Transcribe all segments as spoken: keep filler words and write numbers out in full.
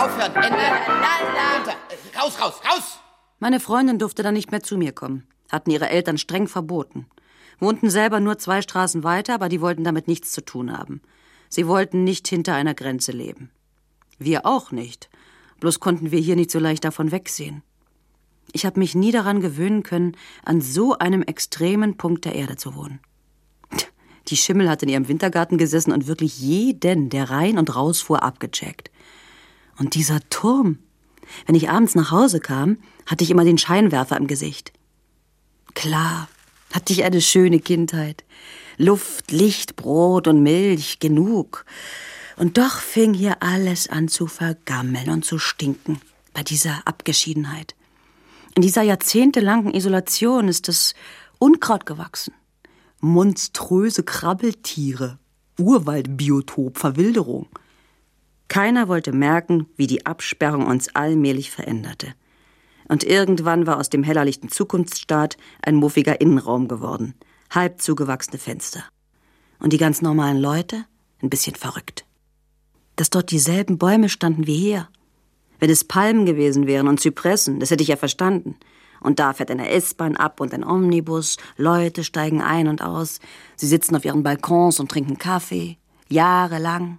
Aufhören, Ende. Runter. Raus, raus, raus! Meine Freundin durfte dann nicht mehr zu mir kommen. Hatten ihre Eltern streng verboten. Wohnten selber nur zwei Straßen weiter, aber die wollten damit nichts zu tun haben. Sie wollten nicht hinter einer Grenze leben. Wir auch nicht. Bloß konnten wir hier nicht so leicht davon wegsehen. Ich habe mich nie daran gewöhnen können, an so einem extremen Punkt der Erde zu wohnen. Die Schimmel hat in ihrem Wintergarten gesessen und wirklich jeden, der rein und raus fuhr, abgecheckt. Und dieser Turm. Wenn ich abends nach Hause kam, hatte ich immer den Scheinwerfer im Gesicht. Klar, hatte ich eine schöne Kindheit. Luft, Licht, Brot und Milch, genug. Und doch fing hier alles an zu vergammeln und zu stinken bei dieser Abgeschiedenheit. In dieser jahrzehntelangen Isolation ist das Unkraut gewachsen. Monströse Krabbeltiere, Urwaldbiotop, Verwilderung. Keiner wollte merken, wie die Absperrung uns allmählich veränderte. Und irgendwann war aus dem hellerlichten Zukunftsstaat ein muffiger Innenraum geworden. Halb zugewachsene Fenster. Und die ganz normalen Leute ein bisschen verrückt. Dass dort dieselben Bäume standen wie hier. Wenn es Palmen gewesen wären und Zypressen, das hätte ich ja verstanden. Und da fährt eine S-Bahn ab und ein Omnibus. Leute steigen ein und aus. Sie sitzen auf ihren Balkons und trinken Kaffee. Jahrelang.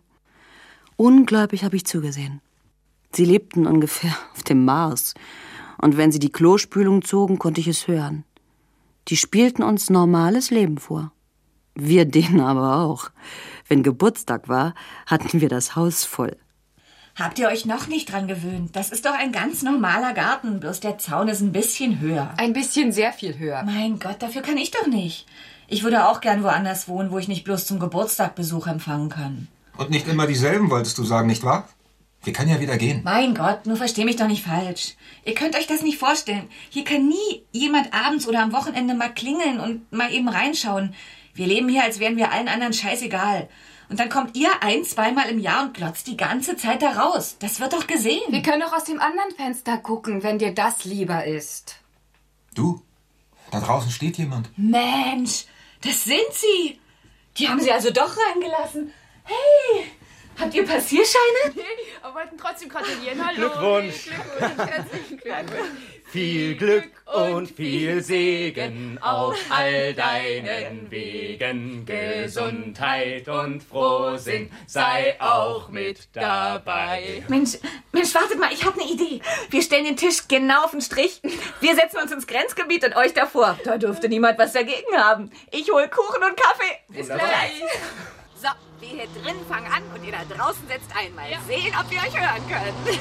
Ungläubig habe ich zugesehen. Sie lebten ungefähr auf dem Mars. Und wenn sie die Klospülung zogen, konnte ich es hören. Die spielten uns normales Leben vor. Wir denen aber auch. Wenn Geburtstag war, hatten wir das Haus voll. Habt ihr euch noch nicht dran gewöhnt? Das ist doch ein ganz normaler Garten, bloß der Zaun ist ein bisschen höher. Ein bisschen sehr viel höher. Mein Gott, dafür kann ich doch nicht. Ich würde auch gern woanders wohnen, wo ich nicht bloß zum Geburtstag Besuch empfangen kann. Und nicht immer dieselben, wolltest du sagen, nicht wahr? Wir können ja wieder gehen. Mein Gott, nur versteh mich doch nicht falsch. Ihr könnt euch das nicht vorstellen. Hier kann nie jemand abends oder am Wochenende mal klingeln und mal eben reinschauen. Wir leben hier, als wären wir allen anderen scheißegal. Und dann kommt ihr ein-, zweimal im Jahr und glotzt die ganze Zeit da raus. Das wird doch gesehen. Wir können doch aus dem anderen Fenster gucken, wenn dir das lieber ist. Du, da draußen steht jemand. Mensch, das sind sie. Die haben sie also doch reingelassen. Hey, habt ihr Passierscheine? Nee, aber wollten trotzdem gratulieren. Hallo. Glückwunsch. Glückwunsch. Herzlichen Glückwunsch. Viel Glück und viel Segen auf all deinen Wegen. Gesundheit und Frohsinn sei auch mit dabei. Mensch, Mensch, wartet mal, ich habe eine Idee. Wir stellen den Tisch genau auf den Strich. Wir setzen uns ins Grenzgebiet und euch davor. Da dürfte niemand was dagegen haben. Ich hol Kuchen und Kaffee. Bis gleich. So, wir hier drin fangen an und ihr da draußen setzt ein. Mal sehen, ob wir euch hören können.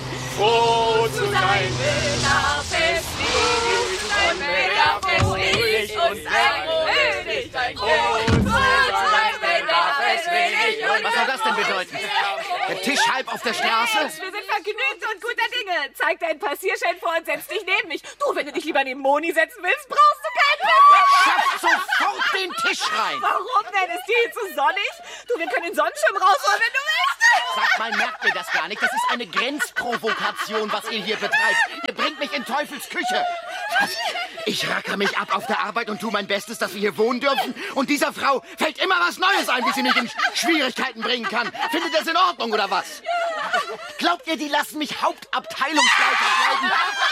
Froh zu sein, wenn er fest liegt und wenn er fest liegt und ein König, ein König. Froh zu sein, wenn er fest liegt und Was soll das denn bedeuten? Der Tisch halb auf der Straße? wir sind vergnügt und guter Dinge. Zeig deinen Passierschein vor und setz dich neben mich. Du, wenn du dich lieber neben Moni setzen willst, brauchst du keinen Passierschein. Schaff sofort den Tisch rein! Warum denn? Ist dir hier zu sonnig? Du, wir können den Sonnenschirm rausholen, wenn du willst. Sagt mal, merkt ihr das gar nicht? Das ist eine Grenzprovokation, was ihr hier betreibt. Ihr bringt mich in Teufels Küche. Was? Ich racker mich ab auf der Arbeit und tue mein Bestes, dass wir hier wohnen dürfen. Und dieser Frau fällt immer was Neues ein, wie sie mich in Schwierigkeiten bringen kann. Findet das in Ordnung, oder was? Glaubt ihr, die lassen mich Hauptabteilungsleiter bleiben?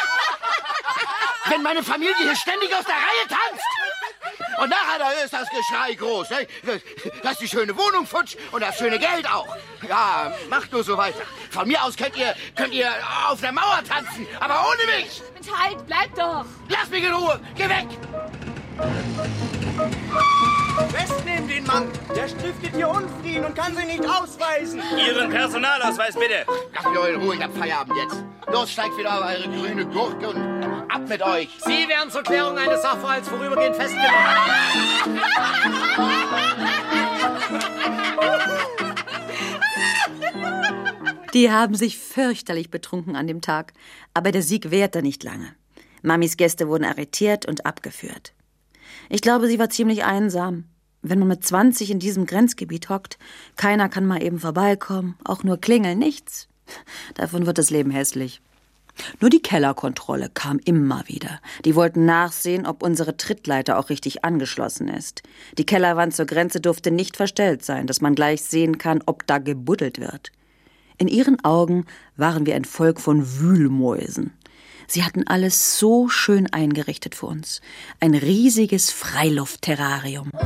Wenn meine Familie hier ständig aus der Reihe tanzt? Und nachher, da ist das Geschrei groß. Ne? Das ist die schöne Wohnung futsch und das schöne Geld auch. Ja, macht nur so weiter. Von mir aus könnt ihr, könnt ihr auf der Mauer tanzen, aber ohne mich. Mensch, halt, bleib doch. Lass mich in Ruhe. Geh weg. Festnehmen den Mann. Der stiftet hier Unfrieden und kann sie nicht ausweisen. Ihren Personalausweis bitte. Lasst mich doch in Ruhe, ich hab Feierabend jetzt. Los, steigt wieder auf eure grüne Gurke und ab mit euch. Sie werden zur Klärung eines Sachverhalts vorübergehend festgenommen. Die haben sich fürchterlich betrunken an dem Tag. Aber der Sieg währte nicht lange. Mamis Gäste wurden arretiert und abgeführt. Ich glaube, sie war ziemlich einsam. Wenn man mit zwanzig in diesem Grenzgebiet hockt, keiner kann mal eben vorbeikommen, auch nur klingeln, nichts. Davon wird das Leben hässlich. Nur die Kellerkontrolle kam immer wieder. Die wollten nachsehen, ob unsere Trittleiter auch richtig angeschlossen ist. Die Kellerwand zur Grenze durfte nicht verstellt sein, dass man gleich sehen kann, ob da gebuddelt wird. In ihren Augen waren wir ein Volk von Wühlmäusen. Sie hatten alles so schön eingerichtet für uns. Ein riesiges Freiluftterrarium.